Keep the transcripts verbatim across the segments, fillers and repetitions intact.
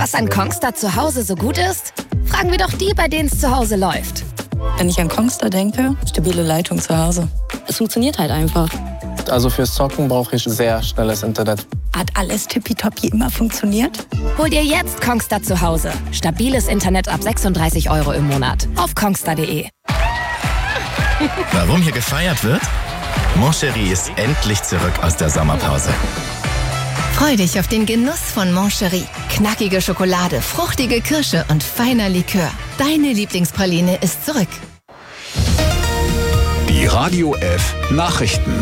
Was an Kongstar zu Hause so gut ist? Fragen wir doch die, bei denen es zu Hause läuft. Wenn ich an Kongstar denke, stabile Leitung zu Hause. Es funktioniert halt einfach. Also fürs Zocken brauche ich sehr schnelles Internet. Hat alles tippitoppi immer funktioniert? Hol dir jetzt Kongstar zu Hause. Stabiles Internet ab sechsunddreißig Euro im Monat. Auf kongstar punkt de. Warum hier gefeiert wird? Mon Chéri ist endlich zurück aus der Sommerpause. Freu dich auf den Genuss von Mon Chéri. Knackige Schokolade, fruchtige Kirsche und feiner Likör. Deine Lieblingspraline ist zurück. Die Radio F Nachrichten.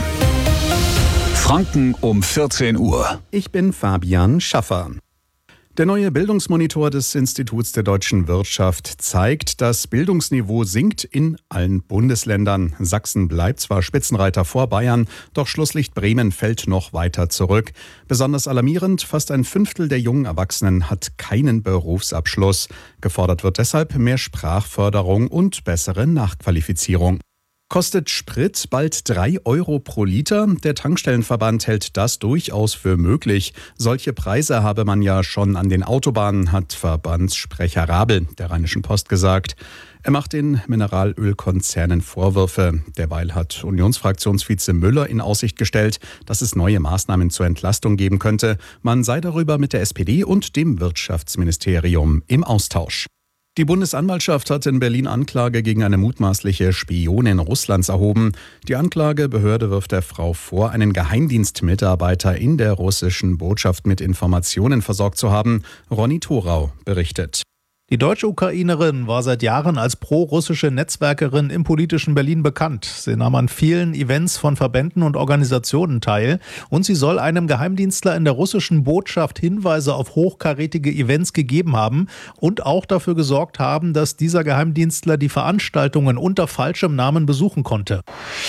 Franken um vierzehn Uhr. Ich bin Fabian Schaffer. Der neue Bildungsmonitor des Instituts der deutschen Wirtschaft zeigt, das Bildungsniveau sinkt in allen Bundesländern. Sachsen bleibt zwar Spitzenreiter vor Bayern, doch Schlusslicht Bremen fällt noch weiter zurück. Besonders alarmierend, fast ein Fünftel der jungen Erwachsenen hat keinen Berufsabschluss. Gefordert wird deshalb mehr Sprachförderung und bessere Nachqualifizierung. Kostet Sprit bald drei Euro pro Liter? Der Tankstellenverband hält das durchaus für möglich. Solche Preise habe man ja schon an den Autobahnen, hat Verbandssprecher Rabel der Rheinischen Post gesagt. Er macht den Mineralölkonzernen Vorwürfe. Derweil hat Unionsfraktionsvize Müller in Aussicht gestellt, dass es neue Maßnahmen zur Entlastung geben könnte. Man sei darüber mit der S P D und dem Wirtschaftsministerium im Austausch. Die Bundesanwaltschaft hat in Berlin Anklage gegen eine mutmaßliche Spionin Russlands erhoben. Die Anklagebehörde wirft der Frau vor, einen Geheimdienstmitarbeiter in der russischen Botschaft mit Informationen versorgt zu haben. Ronny Thorau berichtet. Die deutsche Ukrainerin war seit Jahren als pro-russische Netzwerkerin im politischen Berlin bekannt. Sie nahm an vielen Events von Verbänden und Organisationen teil und sie soll einem Geheimdienstler in der russischen Botschaft Hinweise auf hochkarätige Events gegeben haben und auch dafür gesorgt haben, dass dieser Geheimdienstler die Veranstaltungen unter falschem Namen besuchen konnte.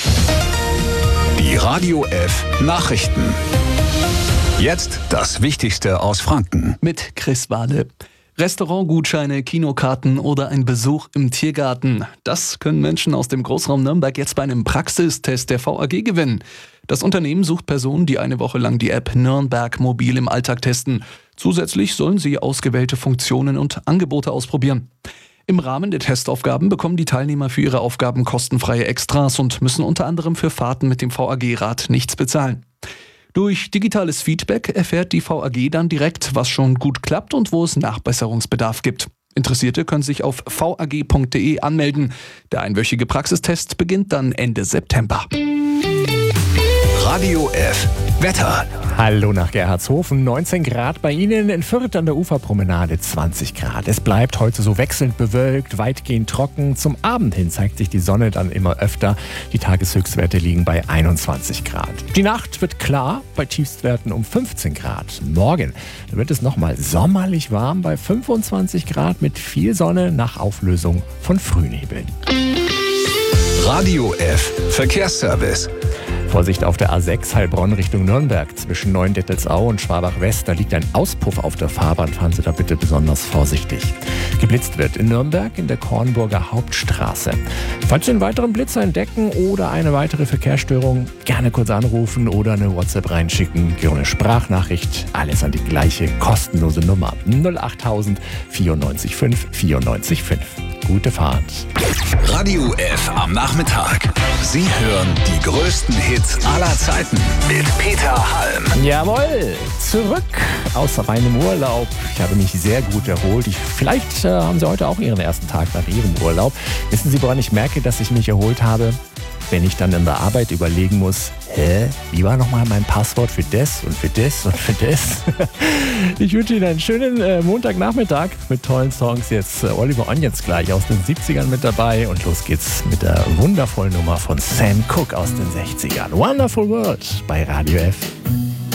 Die Radio F Nachrichten. Jetzt das Wichtigste aus Franken. Mit Chris Wahle. Restaurantgutscheine, Kinokarten oder ein Besuch im Tiergarten. Das können Menschen aus dem Großraum Nürnberg jetzt bei einem Praxistest der V A G gewinnen. Das Unternehmen sucht Personen, die eine Woche lang die App Nürnberg Mobil im Alltag testen. Zusätzlich sollen sie ausgewählte Funktionen und Angebote ausprobieren. Im Rahmen der Testaufgaben bekommen die Teilnehmer für ihre Aufgaben kostenfreie Extras und müssen unter anderem für Fahrten mit dem V A G-Rat nichts bezahlen. Durch digitales Feedback erfährt die V A G dann direkt, was schon gut klappt und wo es Nachbesserungsbedarf gibt. Interessierte können sich auf v a g punkt de anmelden. Der einwöchige Praxistest beginnt dann Ende September. Radio F Wetter. Hallo nach Gerhardshofen, neunzehn Grad bei Ihnen, in Fürth an der Uferpromenade zwanzig Grad. Es bleibt heute so wechselnd bewölkt, weitgehend trocken. Zum Abend hin zeigt sich die Sonne dann immer öfter. Die Tageshöchstwerte liegen bei einundzwanzig Grad. Die Nacht wird klar, bei Tiefstwerten um fünfzehn Grad. Morgen wird es nochmal sommerlich warm bei fünfundzwanzig Grad mit viel Sonne nach Auflösung von Frühnebeln. Radio F Verkehrsservice. Vorsicht auf der A sechs Heilbronn Richtung Nürnberg. Zwischen Neuendettelsau und Schwabach-West, da liegt ein Auspuff auf der Fahrbahn. Fahren Sie da bitte besonders vorsichtig. Geblitzt wird in Nürnberg in der Kornburger Hauptstraße. Falls Sie einen weiteren Blitzer entdecken oder eine weitere Verkehrsstörung, gerne kurz anrufen oder eine WhatsApp reinschicken. Gerne eine Sprachnachricht. Alles an die gleiche kostenlose Nummer. null acht null null vierundneunzig fünf vierundneunzig fünf. Gute Fahrt. Radio F am Nachmittag. Sie hören die größten Hits aller Zeiten mit Peter Halm. Jawohl, zurück aus reinem Urlaub. Ich habe mich sehr gut erholt. Ich, vielleicht äh, haben Sie heute auch Ihren ersten Tag nach Ihrem Urlaub. Wissen Sie, woran ich merke, dass ich mich erholt habe? Wenn ich dann in der Arbeit überlegen muss, hä, wie war nochmal mein Passwort für das und für das und für das? Ich wünsche Ihnen einen schönen äh, Montagnachmittag mit tollen Songs. Jetzt äh, Oliver Onions gleich aus den siebzigern mit dabei und los geht's mit der wundervollen Nummer von Sam Cooke aus den sechzigern. Wonderful World bei Radio F.